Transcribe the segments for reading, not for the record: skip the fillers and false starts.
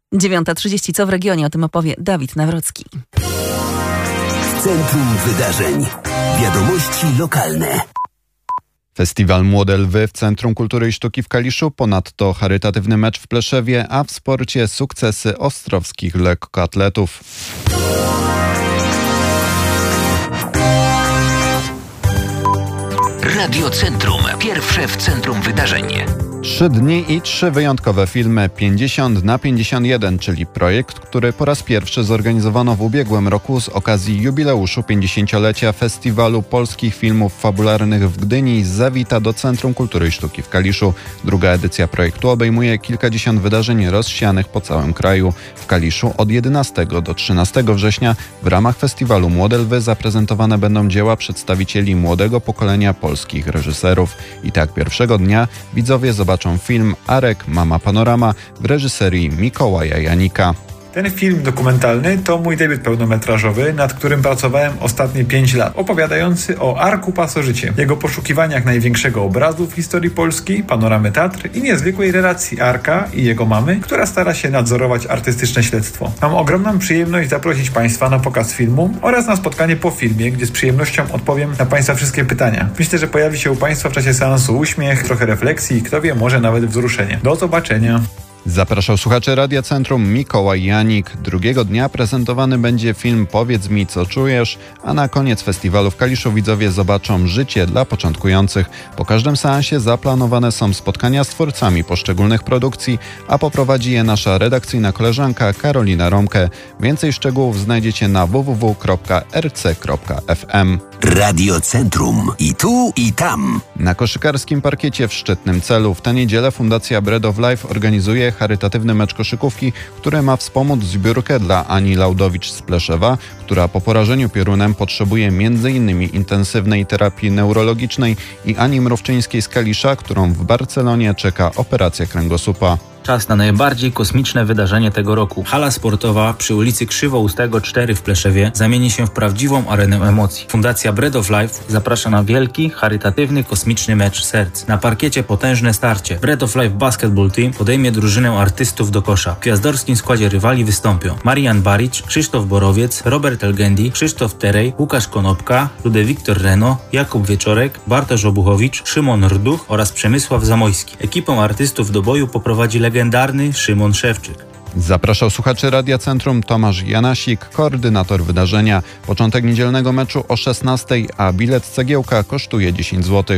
9:30. Co w regionie? O tym opowie Dawid Nawrocki. W centrum wydarzeń. Wiadomości lokalne. Festiwal Młode Lwy w Centrum Kultury i Sztuki w Kaliszu, ponadto charytatywny mecz w Pleszewie, a w sporcie sukcesy ostrowskich lekkoatletów. Radio Centrum. Pierwsze w centrum wydarzeń. 3 dni i 3 wyjątkowe filmy 50x51, czyli projekt, który po raz pierwszy zorganizowano w ubiegłym roku z okazji jubileuszu 50-lecia Festiwalu Polskich Filmów Fabularnych w Gdyni, zawita do Centrum Kultury i Sztuki w Kaliszu. Druga edycja projektu obejmuje kilkadziesiąt wydarzeń rozsianych po całym kraju. W Kaliszu od 11 do 13 września w ramach festiwalu Młode Lwy zaprezentowane będą dzieła przedstawicieli młodego pokolenia polskich reżyserów. I tak pierwszego dnia widzowie zobaczą film Arek, Mama Panorama w reżyserii Mikołaja Janika. Ten film dokumentalny to mój debiut pełnometrażowy, nad którym pracowałem ostatnie 5 lat, opowiadający o Arku Pasożycie, jego poszukiwaniach największego obrazu w historii Polski, panoramy Tatr i niezwykłej relacji Arka i jego mamy, która stara się nadzorować artystyczne śledztwo. Mam ogromną przyjemność zaprosić Państwa na pokaz filmu oraz na spotkanie po filmie, gdzie z przyjemnością odpowiem na Państwa wszystkie pytania. Myślę, że pojawi się u Państwa w czasie seansu uśmiech, trochę refleksji i kto wie, może nawet wzruszenie. Do zobaczenia. Zapraszał słuchaczy Radia Centrum Mikołaj Janik. Drugiego dnia prezentowany będzie film Powiedz mi, co czujesz, a na koniec festiwalu w Kaliszu widzowie zobaczą życie dla początkujących. Po każdym seansie zaplanowane są spotkania z twórcami poszczególnych produkcji, a poprowadzi je nasza redakcyjna koleżanka Karolina Romke. Więcej szczegółów znajdziecie na www.rc.fm. Radio Centrum. I tu, i tam. Na koszykarskim parkiecie w Szczytnym Celu w tę niedzielę Fundacja Bread of Life organizuje charytatywny mecz koszykówki, który ma wspomóc zbiórkę dla Ani Laudowicz z Pleszewa, która po porażeniu piorunem potrzebuje m.in. intensywnej terapii neurologicznej, i Ani Mrówczyńskiej z Kalisza, którą w Barcelonie czeka operacja kręgosłupa. Czas na najbardziej kosmiczne wydarzenie tego roku. Hala sportowa przy ulicy Krzywoustego 4 w Pleszewie zamieni się w prawdziwą arenę emocji. Fundacja Bread of Life zaprasza na wielki, charytatywny, kosmiczny mecz serc. Na parkiecie potężne starcie. Bread of Life Basketball Team podejmie drużynę artystów do kosza. W gwiazdorskim składzie rywali wystąpią Marian Baric, Krzysztof Borowiec, Robert Elgendi, Krzysztof Terej, Łukasz Konopka, Ludewiktor Reno, Jakub Wieczorek, Bartosz Obuchowicz, Szymon Rduch oraz Przemysław Zamojski. Ekipę artystów do boju poprowadzi legendarny Szymon Szewczyk. Zapraszał słuchaczy Radia Centrum Tomasz Janasik, koordynator wydarzenia. Początek niedzielnego meczu o 16:00, a bilet cegiełka kosztuje 10 zł.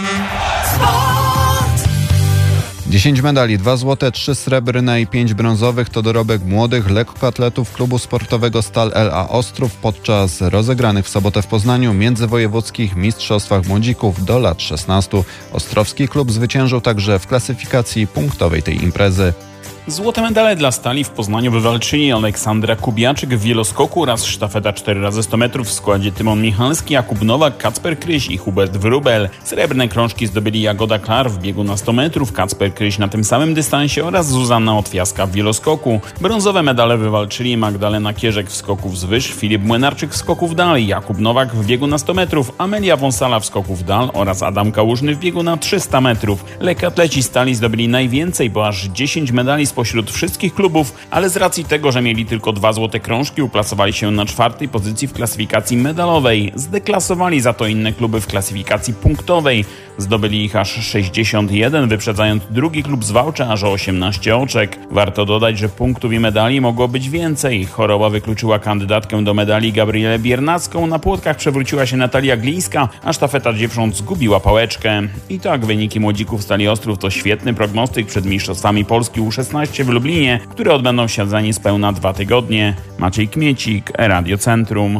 10 medali, 2 złote, 3 srebrne i 5 brązowych to dorobek młodych lekkoatletów klubu sportowego Stal LA Ostrów podczas rozegranych w sobotę w Poznaniu międzywojewódzkich mistrzostwach młodzików do lat 16. Ostrowski klub zwyciężył także w klasyfikacji punktowej tej imprezy. Złote medale dla Stali w Poznaniu wywalczyli Aleksandra Kubiaczyk w wieloskoku oraz sztafeta 4x100 metrów w składzie Tymon Michalski, Jakub Nowak, Kacper Kryś i Hubert Wrubel. Srebrne krążki zdobyli Jagoda Klar w biegu na 100 metrów, Kacper Kryś na tym samym dystansie oraz Zuzanna Otwiaska w wieloskoku. Brązowe medale wywalczyli Magdalena Kierzek w skoku wzwyż, Filip Młynarczyk w skoku w dal, Jakub Nowak w biegu na 100 metrów, Amelia Wąsala w skoku w dal oraz Adam Kałużny w biegu na 300 metrów. Lekkoatleci Stali zdobyli najwięcej, bo aż 10 medali spośród wszystkich klubów, ale z racji tego, że mieli tylko 2 złote krążki, uplasowali się na 4. pozycji w klasyfikacji medalowej. Zdeklasowali za to inne kluby w klasyfikacji punktowej. Zdobyli ich aż 61, wyprzedzając drugi klub z Wałcza aż o 18 oczek. Warto dodać, że punktów i medali mogło być więcej. Choroba wykluczyła kandydatkę do medali Gabrielę Biernacką, na płotkach przewróciła się Natalia Glińska, a sztafeta dziewcząt zgubiła pałeczkę. I tak wyniki młodzików Stali Ostrów to świetny prognostyk przed mistrzostwami Polski U16 w Lublinie, które odbędą się za niespełna 2 tygodnie. Maciej Kmiecik, Radio Centrum.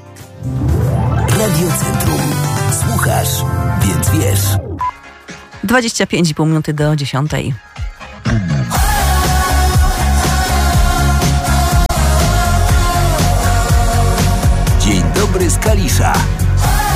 Radio Centrum. Słuchasz, więc wiesz. 25,5 minuty do 10:00. Dzień dobry z Kalisza.